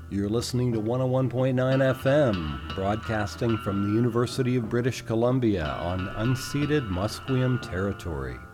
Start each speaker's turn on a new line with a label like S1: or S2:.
S1: You're listening to 101.9 FM, broadcasting from the University of British Columbia on unceded Musqueam territory.